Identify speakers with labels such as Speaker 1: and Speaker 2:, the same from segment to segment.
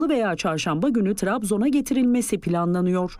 Speaker 1: veya çarşamba günü Trabzon'a getirilmesi planlanıyor.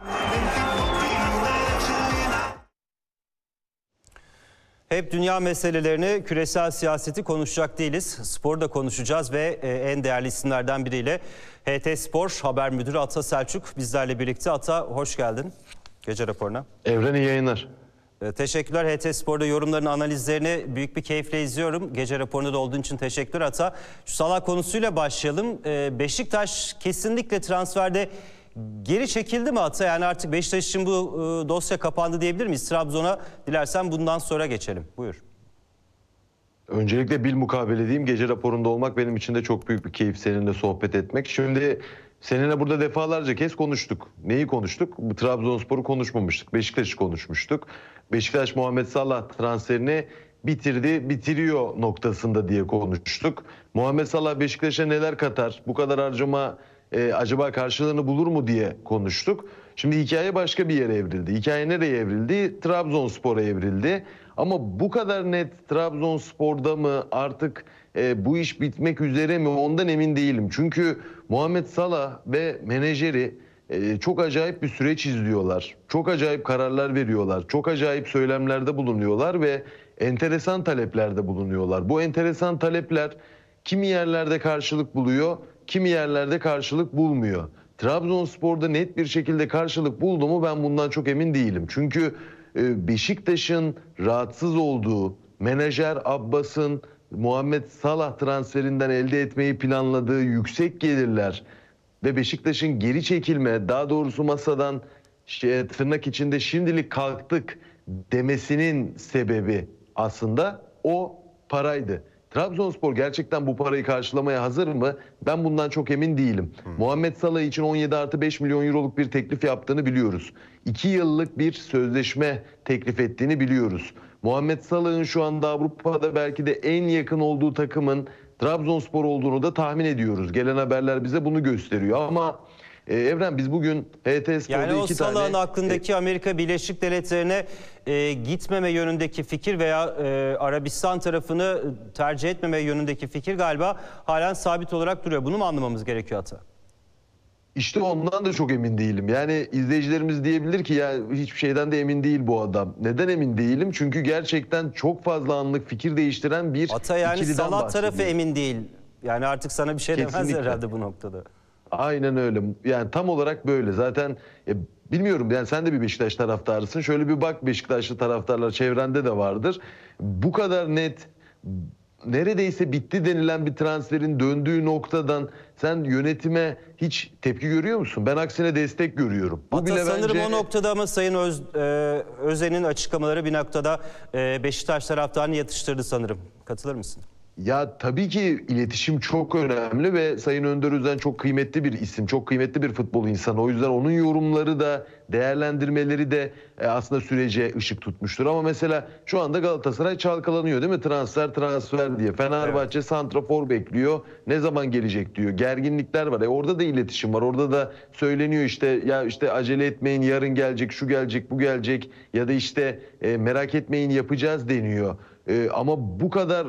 Speaker 2: Hep dünya meselelerini, küresel siyaseti konuşacak değiliz. Sporu da konuşacağız ve en değerli isimlerden biriyle HT Spor Haber Müdürü Ata Selçuk bizlerle birlikte. Ata, hoş geldin gece raporuna.
Speaker 3: Evren, iyi yayınlar.
Speaker 2: Teşekkürler. HT Spor'da yorumlarını, analizlerini büyük bir keyifle izliyorum. Gece raporunda da olduğun için teşekkürler Ata. Şu Salah konusuyla başlayalım. Beşiktaş kesinlikle transferde geri çekildi mi Ata? Yani artık Beşiktaş için bu dosya kapandı diyebilir miyiz? Trabzon'a dilersen bundan sonra geçelim. Buyur.
Speaker 3: Öncelikle bilmukabele diyeyim. Gece raporunda olmak benim için de çok büyük bir keyif, seninle sohbet etmek. Şimdi seninle burada defalarca kez konuştuk. Neyi konuştuk? Bu Trabzonspor'u konuşmamıştık. Beşiktaş'ı konuşmuştuk. Beşiktaş Muhammed Salah transferini bitirdi, bitiriyor noktasında diye konuştuk. Muhammed Salah Beşiktaş'a neler katar? Bu kadar harcama acaba karşılığını bulur mu diye konuştuk. Şimdi hikaye başka bir yere evrildi. Hikaye nereye evrildi? Trabzonspor'a evrildi. Ama bu kadar net Trabzonspor'da mı artık bu iş bitmek üzere mi, ondan emin değilim. Çünkü Muhammed Salah ve menajeri çok acayip bir süreç izliyorlar. Çok acayip kararlar veriyorlar. Çok acayip söylemlerde bulunuyorlar ve enteresan taleplerde bulunuyorlar. Bu enteresan talepler kimi yerlerde karşılık buluyor, kimi yerlerde karşılık bulmuyor. Trabzonspor'da net bir şekilde karşılık buldu mu, ben bundan çok emin değilim. Çünkü Beşiktaş'ın rahatsız olduğu, menajer Abbas'ın Muhammed Salah transferinden elde etmeyi planladığı yüksek gelirler ve Beşiktaş'ın geri çekilme, daha doğrusu masadan tırnak içinde şimdilik kalktık demesinin sebebi aslında o paraydı. Trabzonspor gerçekten bu parayı karşılamaya hazır mı? Ben bundan çok emin değilim. Muhammed Salah için 17+5 milyon euroluk bir teklif yaptığını biliyoruz. 2 yıllık bir sözleşme teklif ettiğini biliyoruz. Muhammed Salah'ın şu anda Avrupa'da belki de en yakın olduğu takımın Trabzonspor olduğunu da tahmin ediyoruz. Gelen haberler bize bunu gösteriyor ama Evren, biz bugün HT Spor'da
Speaker 2: yani o
Speaker 3: iki tane...
Speaker 2: Salah'ın aklındaki Amerika Birleşik Devletleri'ne gitmeme yönündeki fikir veya Arabistan tarafını tercih etmeme yönündeki fikir galiba halen sabit olarak duruyor. Bunu mu anlamamız gerekiyor Ata?
Speaker 3: İşte ondan da çok emin değilim. Yani izleyicilerimiz diyebilir ki ya hiçbir şeyden de emin değil bu adam. Neden emin değilim? Çünkü gerçekten çok fazla anlık fikir değiştiren bir
Speaker 2: Ata, yani
Speaker 3: ikiliden
Speaker 2: Salah
Speaker 3: bahsediyor.
Speaker 2: tarafı emin değil. Yani artık sana bir şey demez herhalde bu noktada.
Speaker 3: Aynen öyle. Yani tam olarak böyle. Zaten bilmiyorum, yani sen de bir Beşiktaş taraftarısın. Şöyle bir bak, Beşiktaşlı taraftarlar çevrende de vardır. Bu kadar net, neredeyse bitti denilen bir transferin döndüğü noktadan sen yönetime hiç tepki görüyor musun? Ben aksine destek görüyorum. Bu
Speaker 2: Hatta
Speaker 3: bile
Speaker 2: sanırım
Speaker 3: bence...
Speaker 2: o noktada ama Sayın Özen'in açıklamaları bir noktada Beşiktaş taraftarını yatıştırdı sanırım. Katılır mısın?
Speaker 3: Ya tabii ki iletişim çok önemli ve Sayın Önder Özen çok kıymetli bir isim, çok kıymetli bir futbol insanı. O yüzden onun yorumları da, değerlendirmeleri de aslında sürece ışık tutmuştur. Ama mesela şu anda Galatasaray çalkalanıyor değil mi? Transfer diye. Fenerbahçe evet, santrafor bekliyor. Ne zaman gelecek diyor. Gerginlikler var. Orada da iletişim var. Orada da söyleniyor işte, ya işte acele etmeyin, yarın gelecek, şu gelecek, bu gelecek ya da işte merak etmeyin, yapacağız deniyor. Ama bu kadar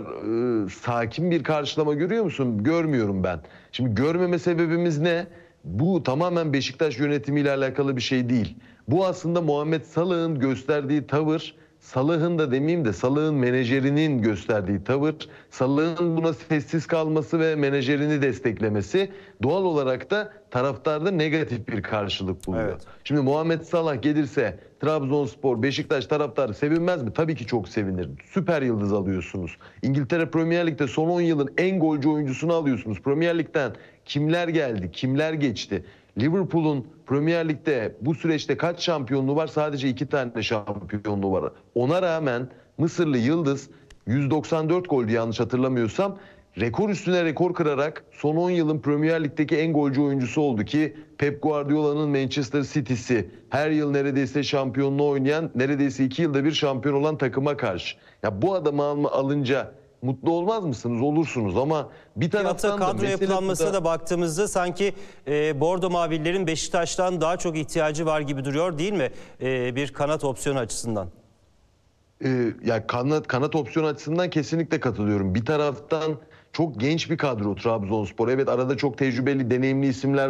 Speaker 3: sakin bir karşılama görüyor musun? Görmüyorum ben. Şimdi görmeme sebebimiz ne? Bu tamamen Beşiktaş yönetimiyle alakalı bir şey değil. Bu aslında Muhammed Salah'ın gösterdiği tavır, Salah'ın da demeyeyim de Salah'ın menajerinin gösterdiği tavır, Salah'ın buna sessiz kalması ve menajerini desteklemesi doğal olarak da taraftarda negatif bir karşılık buluyor. Evet. Şimdi Muhammed Salah gelirse Trabzonspor, Beşiktaş taraftarı sevinmez mi? Tabii ki çok sevinir. Süper yıldız alıyorsunuz. İngiltere Premier Lig'de son 10 yılın en golcü oyuncusunu alıyorsunuz. Premier Lig'den kimler geldi, kimler geçti? Liverpool'un Premier Lig'de bu süreçte kaç şampiyonluğu var? Sadece 2 tane şampiyonluğu var. Ona rağmen Mısırlı yıldız 194 goldü yanlış hatırlamıyorsam. Rekor üstüne rekor kırarak son 10 yılın Premier Lig'deki en golcü oyuncusu oldu ki Pep Guardiola'nın Manchester City'si her yıl neredeyse şampiyonluğu oynayan, neredeyse 2 yılda bir şampiyon olan takıma karşı. Ya bu adamı alınca mutlu olmaz mısınız? Olursunuz ama bir taraftan da
Speaker 2: kadro yapılanmasına da baktığımızda sanki Bordo Mavililerin Beşiktaş'tan daha çok ihtiyacı var gibi duruyor değil mi? Bir kanat opsiyonu açısından.
Speaker 3: Ya kanat opsiyonu açısından kesinlikle katılıyorum. Bir taraftan çok genç bir kadro Trabzonspor. Evet, arada çok tecrübeli, deneyimli isimler